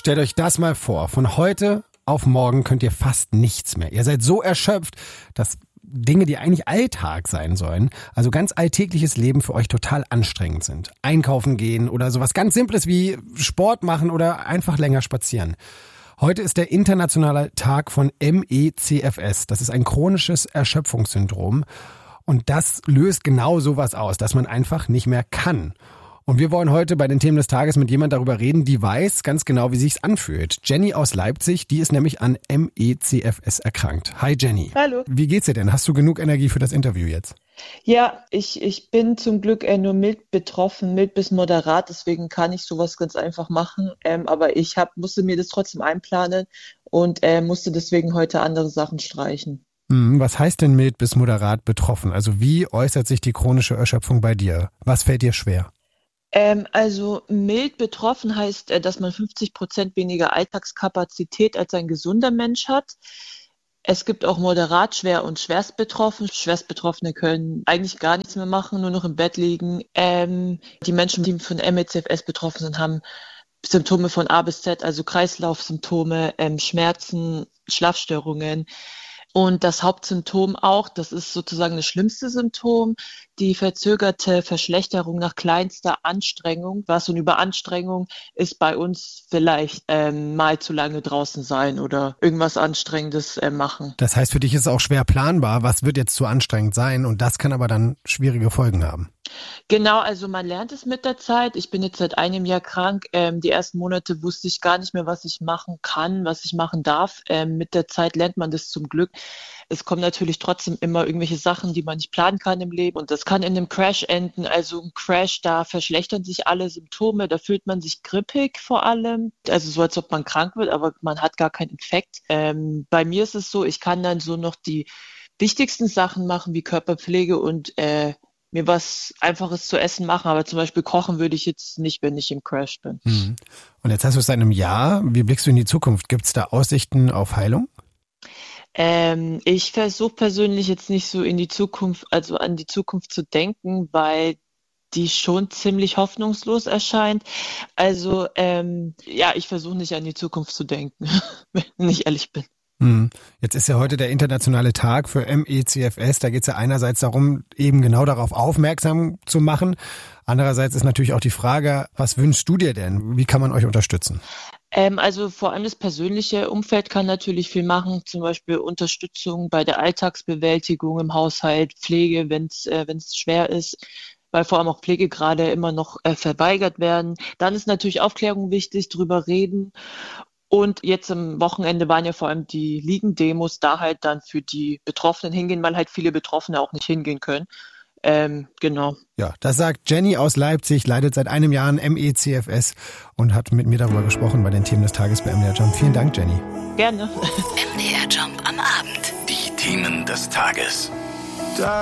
Stellt euch das mal vor. Von heute auf morgen könnt ihr fast nichts mehr. Ihr seid so erschöpft, dass Dinge, die eigentlich Alltag sein sollen, also ganz alltägliches Leben für euch total anstrengend sind. Einkaufen gehen oder sowas ganz Simples wie Sport machen oder einfach länger spazieren. Heute ist der internationale Tag von MECFS. Das ist ein chronisches Erschöpfungssyndrom. Und das löst genau sowas aus, dass man einfach nicht mehr kann. Und wir wollen heute bei den Themen des Tages mit jemand darüber reden, die weiß ganz genau, wie sich's anfühlt. Jenny aus Leipzig, die ist nämlich an MECFS erkrankt. Hi Jenny. Hallo. Wie geht's dir denn? Hast du genug Energie für das Interview jetzt? Ja, ich bin zum Glück nur mild betroffen, mild bis moderat, deswegen kann ich sowas ganz einfach machen. Aber ich musste mir das trotzdem einplanen und musste deswegen heute andere Sachen streichen. Was heißt denn mild bis moderat betroffen? Also wie äußert sich die chronische Erschöpfung bei dir? Was fällt dir schwer? Also mild betroffen heißt, dass man 50% weniger Alltagskapazität als ein gesunder Mensch hat. Es gibt auch moderat, schwer und schwerst betroffen. Schwerstbetroffene können eigentlich gar nichts mehr machen, nur noch im Bett liegen. Die Menschen, die von MECFS betroffen sind, haben Symptome von A bis Z, also Kreislaufsymptome, Schmerzen, Schlafstörungen. Und das Hauptsymptom auch, das ist sozusagen das schlimmste Symptom, die verzögerte Verschlechterung nach kleinster Anstrengung. Was und Überanstrengung ist bei uns vielleicht mal zu lange draußen sein oder irgendwas Anstrengendes machen. Das heißt, für dich ist es auch schwer planbar, was wird jetzt zu anstrengend sein und das kann aber dann schwierige Folgen haben. Genau, also man lernt es mit der Zeit. Ich bin jetzt seit einem Jahr krank. Die ersten Monate wusste ich gar nicht mehr, was ich machen kann, was ich machen darf. Mit der Zeit lernt man das zum Glück. Es kommen natürlich trotzdem immer irgendwelche Sachen, die man nicht planen kann im Leben. Und das kann in einem Crash enden. Also ein Crash, da verschlechtern sich alle Symptome. Da fühlt man sich grippig vor allem. Also so, als ob man krank wird, aber man hat gar keinen Infekt. Bei mir ist es so, ich kann dann so noch die wichtigsten Sachen machen, wie Körperpflege und mir was Einfaches zu essen machen, aber zum Beispiel kochen würde ich jetzt nicht, wenn ich im Crash bin. Und jetzt hast du es seit einem Jahr. Wie blickst du in die Zukunft? Gibt es da Aussichten auf Heilung? Ich versuche persönlich jetzt nicht so in die Zukunft, also an die Zukunft zu denken, weil die schon ziemlich hoffnungslos erscheint. Also ich versuche nicht an die Zukunft zu denken, wenn ich ehrlich bin. Jetzt ist ja heute der internationale Tag für MECFS. Da geht es ja einerseits darum, eben genau darauf aufmerksam zu machen. Andererseits ist natürlich auch die Frage, was wünschst du dir denn? Wie kann man euch unterstützen? Also vor allem das persönliche Umfeld kann natürlich viel machen, zum Beispiel Unterstützung bei der Alltagsbewältigung im Haushalt, Pflege, wenn es schwer ist, weil vor allem auch Pflegegrade immer noch verweigert werden. Dann ist natürlich Aufklärung wichtig, drüber reden. Und jetzt am Wochenende waren ja vor allem die Liegendemos, da halt dann für die Betroffenen hingehen, weil halt viele Betroffene auch nicht hingehen können. Genau. Ja, das sagt Jenny aus Leipzig, leidet seit einem Jahr an MECFS und hat mit mir darüber gesprochen bei den Themen des Tages bei MDR Jump. Vielen Dank, Jenny. Gerne. MDR Jump am Abend. Die Themen des Tages.